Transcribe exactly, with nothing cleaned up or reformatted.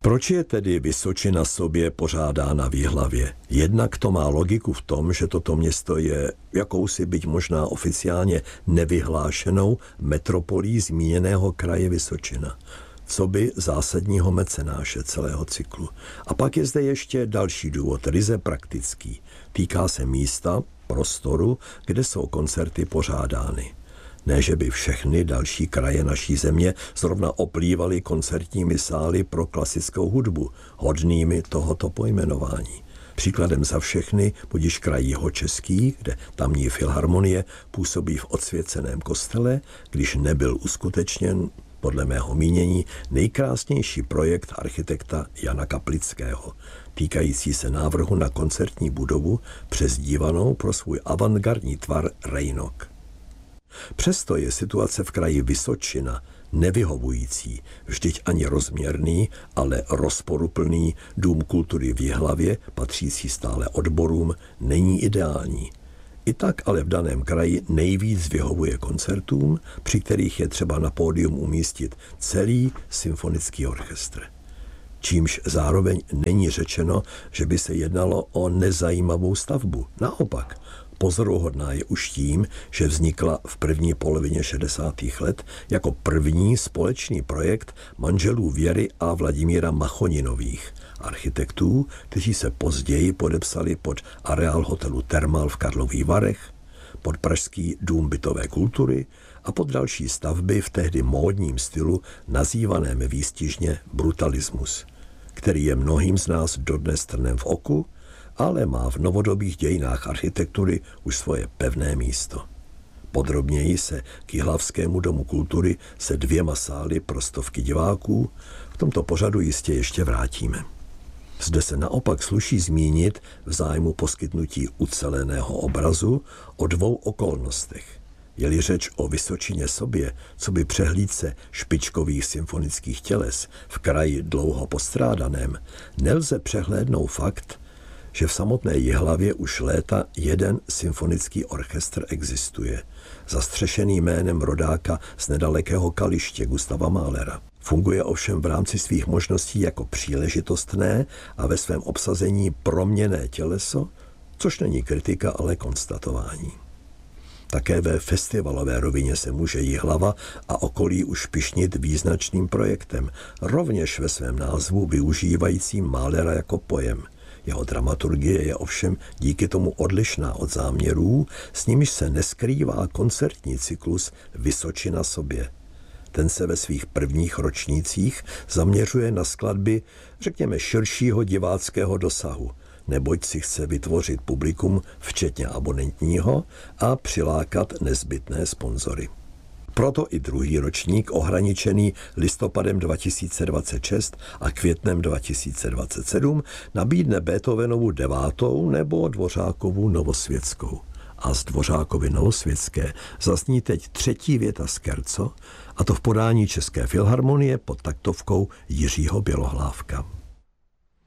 Proč je tedy Vysočina sobě pořádána v Jihlavě? Jednak to má logiku v tom, že toto město je jakousi, byť možná oficiálně nevyhlášenou metropolí zmíněného kraje Vysočina, coby zásadního mecenáše celého cyklu. A pak je zde ještě další důvod, ryze praktický. Týká se místa, prostoru, kde jsou koncerty pořádány. Ne, že by všechny další kraje naší země zrovna oplývaly koncertními sály pro klasickou hudbu, hodnými tohoto pojmenování. Příkladem za všechny budiž kraj Jihočeský, kde tamní filharmonie působí v odsvěceném kostele, když nebyl uskutečněn, podle mého mínění, nejkrásnější projekt architekta Jana Kaplického, týkající se návrhu na koncertní budovu přezdívanou pro svůj avantgardní tvar Rejnok. Přesto je situace v kraji Vysočina nevyhovující, vždyť ani rozměrný, ale rozporuplný dům kultury v Jihlavě, patřící stále odborům, není ideální. I tak ale v daném kraji nejvíc vyhovuje koncertům, při kterých je třeba na pódium umístit celý symfonický orchestr. Čímž zároveň není řečeno, že by se jednalo o nezajímavou stavbu. Naopak, pozoruhodná je už tím, že vznikla v první polovině šedesátých let jako první společný projekt manželů Věry a Vladimíra Machoninových, architektů, kteří se později podepsali pod areál hotelu Thermal v Karlových Varech, pod pražský dům bytové kultury a pod další stavby v tehdy módním stylu nazývaném výstižně brutalismus, který je mnohým z nás dodnes trnem v oku, ale má v novodobých dějinách architektury už svoje pevné místo. Podrobněji se k Jihlavskému domu kultury se dvěma sály pro stovky diváků v tomto pořadu jistě ještě vrátíme. Zde se naopak sluší zmínit v zájmu poskytnutí uceleného obrazu o dvou okolnostech. Je-li řeč o Vysočině sobě, co by přehlídce špičkových symfonických těles v kraji dlouho postrádaném, nelze přehlédnout fakt, že v samotné Jihlavě už léta jeden symfonický orchestr existuje, zastřešený jménem rodáka z nedalekého Kaliště Gustava Mahlera. Funguje ovšem v rámci svých možností jako příležitostné a ve svém obsazení proměnné těleso, což není kritika, ale konstatování. Také ve festivalové rovině se může Jihlava a okolí už pyšnit význačným projektem, rovněž ve svém názvu využívajícím Mahlera jako pojem. Jeho dramaturgie je ovšem díky tomu odlišná od záměrů, s nimiž se neskrývá koncertní cyklus Vysočina sobě. Ten se ve svých prvních ročnících zaměřuje na skladby, řekněme, širšího diváckého dosahu, neboť si chce vytvořit publikum, včetně abonentního, a přilákat nezbytné sponzory. Proto i druhý ročník, ohraničený listopadem dva tisíce dvacet šest a květnem dva tisíce dvacet sedm, nabídne Beethovenovu devátou nebo Dvořákovu novosvětskou. A z Dvořákovy novosvětské zazní teď třetí věta scherzo, a to v podání České filharmonie pod taktovkou Jiřího Bělohlávka.